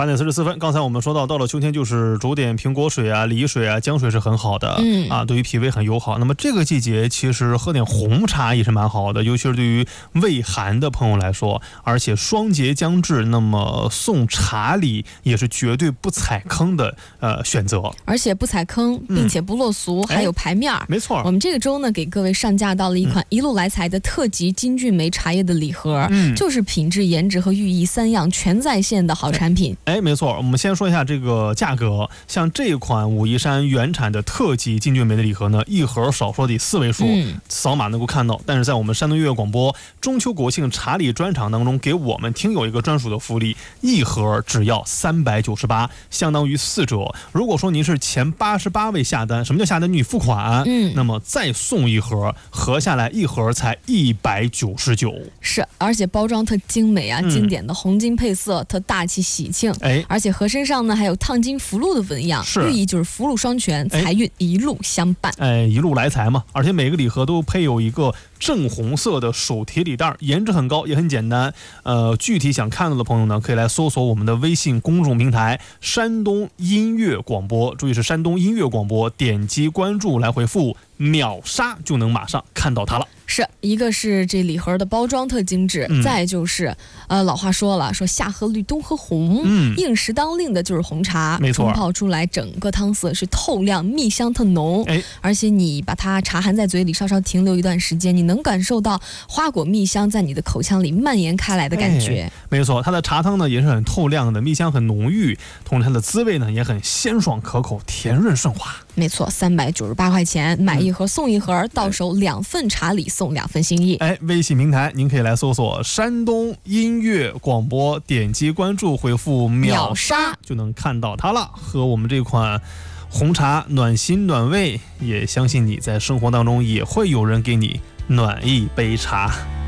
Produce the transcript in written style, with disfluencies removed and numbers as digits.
8:44，刚才我们说到了秋天就是煮点苹果水啊、梨水啊、姜水是很好的，对于脾胃很友好。那么这个季节其实喝点红茶也是蛮好的，尤其是对于胃寒的朋友来说。而且双节将至，那么送茶礼也是绝对不踩坑的选择， 而且不踩坑，并且不落俗，还有牌面。 没错， 我们这个周呢给各位上架到了一款一路来财的特级金骏眉茶叶的礼盒，就是品质、颜值和寓意3样全在线的好产品。 没错，我们先说一下这个价格。像这款武夷山原产的特级金骏眉的礼盒呢，一盒少说得4位数，扫码能够看到。但是在我们山东音乐广播中秋国庆茶礼专场当中，给我们听友一个专属的福利，一盒只要398，相当于4折。如果说您是前88位下单，什么叫下单？你付款，那么再送一盒，合下来一盒才199。 是，而且包装特精美啊，经典的红金配色，特大气喜庆。而且盒身上呢还有烫金福禄的纹样，寓意就是福禄双全，财运一路相伴。 一路来财嘛。而且每个礼盒都配有一个正红色的手提礼袋，颜值很高，也很简单。具体想看到的朋友呢，可以来搜索我们的微信公众平台山东音乐广播，注意是山东音乐广播，点击关注来回复秒杀就能马上看到它了。 是，一个是这礼盒的包装特精致，再就是老话说了，说夏喝绿冬喝红，应时当令的就是红茶， 没错， 冲泡出来整个汤色是透亮，蜜香特浓，而且你把它茶含在嘴里稍稍停留一段时间，你能感受到花果蜜香在你的口腔里蔓延开来的感觉。 没错，它的茶汤呢也是很透亮的，蜜香很浓郁，同时它的滋味呢也很鲜爽可口，甜润顺滑。 没错，398块钱买一盒送一盒，到手2份茶礼送2份心意。 微信平台您可以来搜索山东音乐广播，点击关注回复秒杀就能看到它了。和我们这款红茶暖心暖胃，也相信你在生活当中也会有人给你暖一杯茶。